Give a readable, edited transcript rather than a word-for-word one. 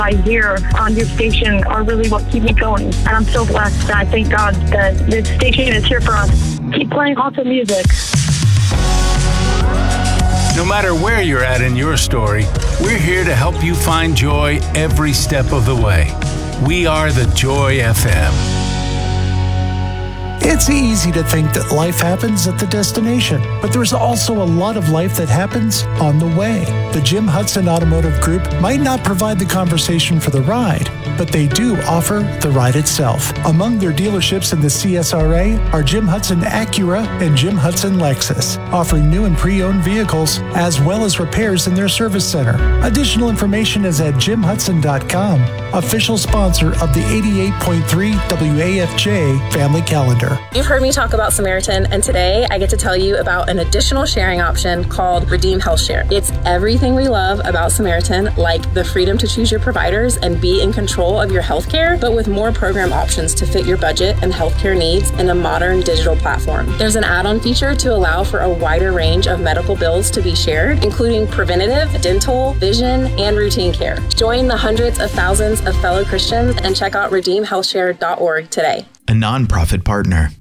I hear on your station are really what keep me going. And I'm so blessed. I thank God that this station is here for us. Keep playing awesome music. No matter where you're at in your story, we're here to help you find joy every step of the way. We are the Joy FM. It's easy to think that life happens at the destination, but there's also a lot of life that happens on the way. The Jim Hudson Automotive Group might not provide the conversation for the ride, but they do offer the ride itself. Among their dealerships in the CSRA are Jim Hudson Acura and Jim Hudson Lexus, offering new and pre-owned vehicles as well as repairs in their service center. Additional information is at jimhudson.com, official sponsor of the 88.3 WAFJ Family Calendar. You've heard me talk about Samaritan, and today I get to tell you about an additional sharing option called Redeem Health Share. It's everything we love about Samaritan, like the freedom to choose your providers and be in control of your healthcare, but with more program options to fit your budget and healthcare needs in a modern digital platform. There's an add-on feature to allow for a wider range of medical bills to be shared, including preventative, dental, vision, and routine care. Join the hundreds of thousands of fellow Christians and check out redeemhealthshare.org today. A nonprofit partner.